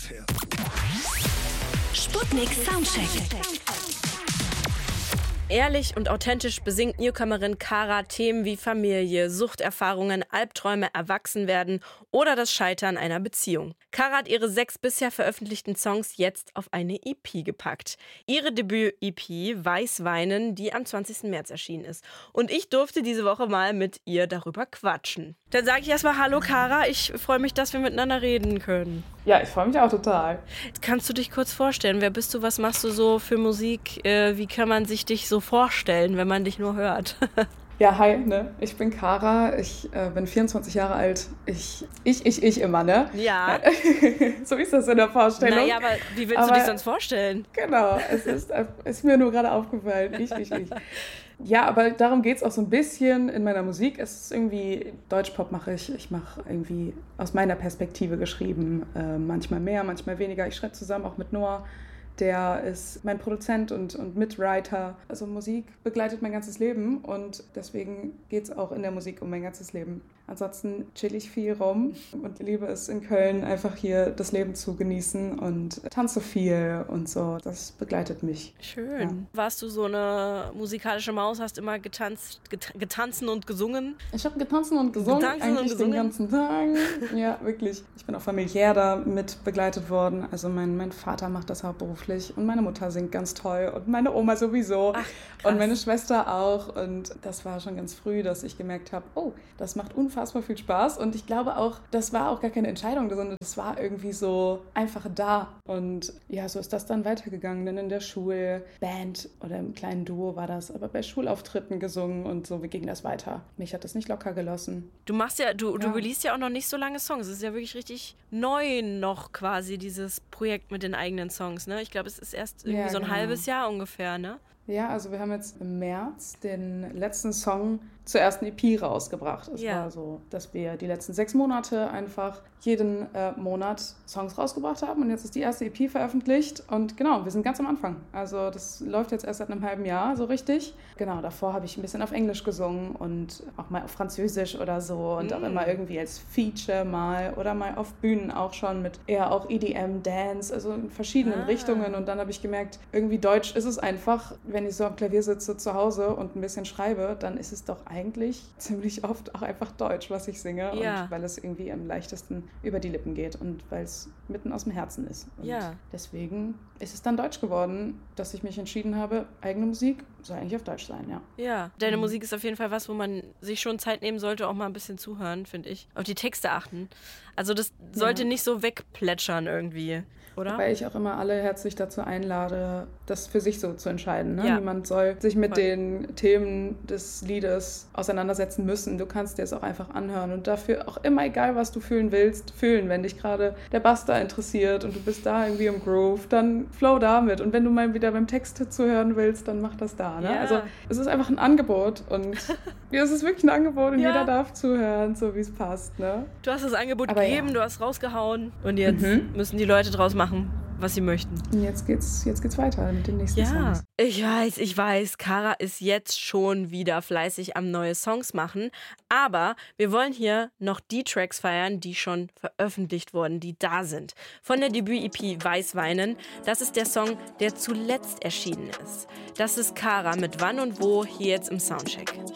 Sputnik Soundcheck. Ehrlich und authentisch besingt Newcomerin Kara Themen wie Familie, Suchterfahrungen, Albträume, Erwachsenwerden oder das Scheitern einer Beziehung. Kara hat ihre 6 bisher veröffentlichten Songs jetzt auf eine EP gepackt. Ihre Debüt-EP Weißweinen, die am 20. März erschienen ist. Und ich durfte diese Woche mal mit ihr darüber quatschen. Dann sage ich erstmal Hallo Kara, ich freue mich, dass wir miteinander reden können. Ja, ich freue mich auch total. Kannst du dich kurz vorstellen? Wer bist du? Was machst du so für Musik? Wie kann man sich dich so vorstellen, wenn man dich nur hört? Ja, hi, ne? Ich bin Kara, ich bin 24 Jahre alt. Ich immer, ne? Ja. So ist das in der Vorstellung. Naja, aber wie willst du dich sonst vorstellen? Genau, es ist mir nur gerade aufgefallen. Ich. Ja, aber darum geht es auch so ein bisschen in meiner Musik. Es ist irgendwie, Deutschpop mache ich. Ich mache irgendwie aus meiner Perspektive geschrieben. Manchmal mehr, manchmal weniger. Ich schreibe zusammen auch mit Noah. Der ist mein Produzent und Mitwriter. Also Musik begleitet mein ganzes Leben und deswegen geht es auch in der Musik um mein ganzes Leben. Ansonsten chill ich viel rum und liebe es in Köln, einfach hier das Leben zu genießen und tanze viel und so. Das begleitet mich. Schön. Ja. Warst du so eine musikalische Maus, hast immer getanzt und gesungen? Ich habe getanzt und gesungen, den ganzen Tag. Ja, wirklich. Ich bin auch familiär da mit begleitet worden. Also mein Vater macht das hauptberuflich und meine Mutter singt ganz toll und meine Oma sowieso. Ach, und meine Schwester auch. Und das war schon ganz früh, dass ich gemerkt habe, oh, das macht unfassbar viel Spaß. Und ich glaube auch, das war auch gar keine Entscheidung, sondern das war irgendwie so einfach da. Und ja, so ist das dann weitergegangen. Dann in der Schulband oder im kleinen Duo war das, aber bei Schulauftritten gesungen und so, wie ging das weiter? Mich hat das nicht locker gelassen. Du releast ja auch noch nicht so lange Songs. Es ist ja wirklich richtig neu noch quasi, dieses Projekt mit den eigenen Songs, ne? Ich glaube, es ist erst irgendwie so ein halbes Jahr ungefähr, ne? Ja, also wir haben jetzt im März den letzten Song zur ersten EP rausgebracht. Es war so, dass wir die letzten 6 Monate einfach jeden Monat Songs rausgebracht haben und jetzt ist die erste EP veröffentlicht und genau, wir sind ganz am Anfang. Also das läuft jetzt erst seit einem halben Jahr so richtig. Genau, davor habe ich ein bisschen auf Englisch gesungen und auch mal auf Französisch oder so und auch immer irgendwie als Feature mal oder mal auf Bühnen auch schon mit eher auch EDM, Dance, also in verschiedenen Richtungen und dann habe ich gemerkt, irgendwie Deutsch ist es einfach, wenn ich so am Klavier sitze zu Hause und ein bisschen schreibe, dann ist es doch eigentlich ziemlich oft auch einfach Deutsch, was ich singe. Ja. Und weil es irgendwie am leichtesten über die Lippen geht und weil es mitten aus dem Herzen ist. Und deswegen ist es dann Deutsch geworden, dass ich mich entschieden habe, eigene Musik soll eigentlich auf Deutsch sein, ja. Ja, deine Musik ist auf jeden Fall was, wo man sich schon Zeit nehmen sollte, auch mal ein bisschen zuhören, finde ich. Auf die Texte achten. Also das sollte nicht so wegplätschern irgendwie, oder? Weil ich auch immer alle herzlich dazu einlade, das für sich so zu entscheiden. Ne? Ja. Niemand soll sich mit den Themen des Liedes auseinandersetzen müssen. Du kannst dir es auch einfach anhören und dafür auch immer, egal was du fühlen willst, fühlen. Wenn dich gerade der Bass da interessiert und du bist da irgendwie im Groove, dann flow damit. Und wenn du mal wieder beim Text zuhören willst, dann mach das da. Ne? Ja. Also es ist einfach ein Angebot und es ist wirklich ein Angebot und jeder darf zuhören, so wie es passt. Ne? Du hast das Angebot gegeben, du hast rausgehauen und jetzt müssen die Leute draus machen, was sie möchten. Und jetzt geht's weiter mit den nächsten Songs. Ich weiß, Kara ist jetzt schon wieder fleißig am neue Songs machen, aber wir wollen hier noch die Tracks feiern, die schon veröffentlicht wurden, die da sind. Von der Debüt-EP Weißweinen, das ist der Song, der zuletzt erschienen ist. Das ist Kara mit Wann und Wo hier jetzt im Soundcheck.